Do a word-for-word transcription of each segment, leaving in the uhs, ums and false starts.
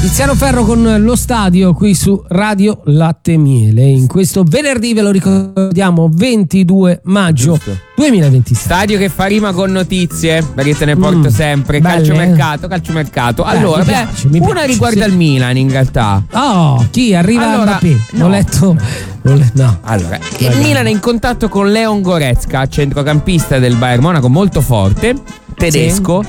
Tiziano Ferro con Lo Stadio qui su Radio Latte Miele. In questo venerdì, ve lo ricordiamo, ventidue maggio duemilaventisei. Stadio che fa rima con notizie, perché te ne porto Mm, sempre. belle. Calciomercato, calciomercato. Allora, mi beh, piace, mi una piace, riguarda sì. il Milan in realtà. Oh, chi arriva Allora, Mbappé? no. Ho letto. ho le- No. Allora, il Milan è in contatto con Leon Goretzka, centrocampista del Bayern Monaco, molto forte, tedesco.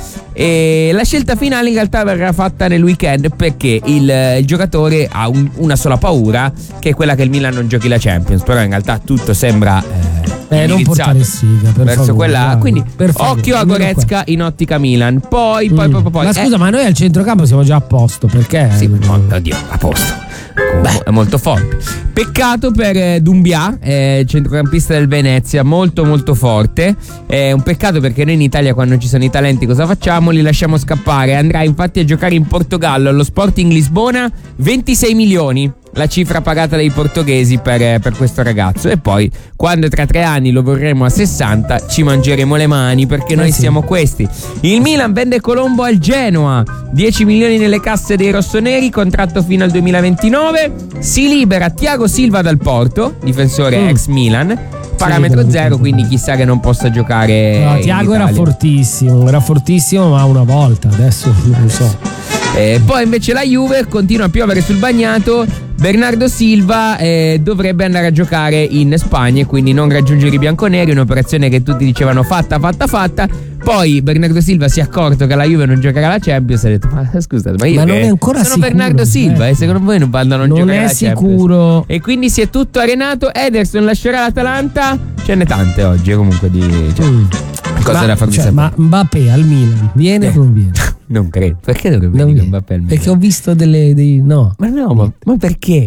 E la scelta finale in realtà verrà fatta nel weekend, perché il, il giocatore ha un- una sola paura, che è quella che il Milan non giochi la Champions. Però in realtà tutto sembra eh, Eh, non indirizzato portare siga, per verso favore, quella. dai, Quindi per favore, occhio a almeno Goretzka in ottica Milan. Poi, poi, Mm. poi, poi, poi. Ma scusa, ma noi al centrocampo siamo già a posto, perché? Sì, ma- oddio, a posto. Comunque, è molto forte. Peccato per eh, Doumbia, eh, centrocampista del Venezia, molto molto forte. È un peccato perché noi in Italia, quando ci sono i talenti, cosa facciamo? Li lasciamo scappare. Andrà infatti a giocare in Portogallo, allo Sporting Lisbona, ventisei milioni. La cifra pagata dai portoghesi per, per questo ragazzo. E poi, quando tra tre anni lo vorremmo a sessanta, ci mangeremo le mani, perché noi Eh sì. siamo questi. Il Milan vende Colombo al Genoa, dieci milioni nelle casse dei rossoneri, contratto fino al duemilaventinove. Si libera Thiago Silva dal Porto, difensore Mm. ex Milan, parametro Sì, zero, quindi chissà che non possa giocare. No, in Thiago era Italia. fortissimo, era fortissimo, ma una volta, adesso non lo so. Eh, poi invece la Juve continua a piovere sul bagnato. Bernardo Silva eh, dovrebbe andare a giocare in Spagna e quindi non raggiungere i bianconeri, un'operazione che tutti dicevano fatta, fatta, fatta. Poi Bernardo Silva si è accorto che la Juve non giocherà la Champions e ha detto: ma scusate, ma io Ma non che è ancora sono sicuro, Bernardo Silva eh. e secondo voi non vanno a non, Non giocare è la Champions? sicuro. E quindi si è tutto arenato. Ederson lascerà l'Atalanta. Ce n'è tante oggi comunque di cioè, Mm. cose ma, da farmi cioè, sapere. ma Mbappé al Milan viene Eh. o non viene? Non credo. Perché dovrebbe Non venire viene. Mbappé al Milan? Perché ho visto delle dei no. Ma no, ma, ma perché?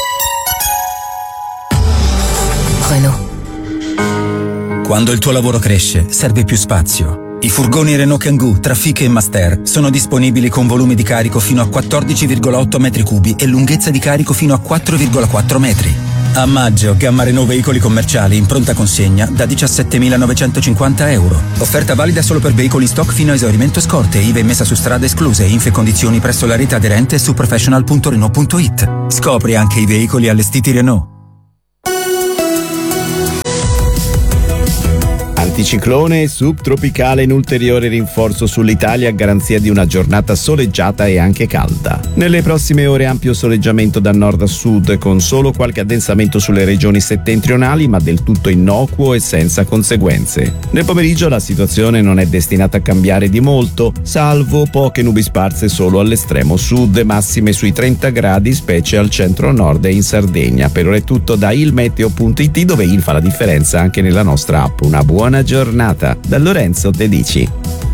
Quando il tuo lavoro cresce, serve più spazio. I furgoni Renault Kangoo, Trafic e Master sono disponibili con volumi di carico fino a quattordici virgola otto metri cubi e lunghezza di carico fino a quattro virgola quattro metri. A maggio, gamma Renault veicoli commerciali in pronta consegna da diciassettemilanovecentocinquanta euro. Offerta valida solo per veicoli in stock fino a esaurimento scorte, I V A e messa su strada escluse, info e condizioni presso la rete aderente su professional punto renault punto it. Scopri anche i veicoli allestiti Renault. Anticiclone e subtropicale in ulteriore rinforzo sull'Italia a garanzia di una giornata soleggiata e anche calda. Nelle prossime ore ampio soleggiamento da nord a sud con solo qualche addensamento sulle regioni settentrionali, ma del tutto innocuo e senza conseguenze. Nel pomeriggio la situazione non è destinata a cambiare di molto, salvo poche nubi sparse solo all'estremo sud, massime sui trenta gradi specie al centro-nord e in Sardegna. Per ora è tutto da ilmeteo punto it, dove il fa la differenza anche nella nostra app. Una buona giornata da Lorenzo Tedici.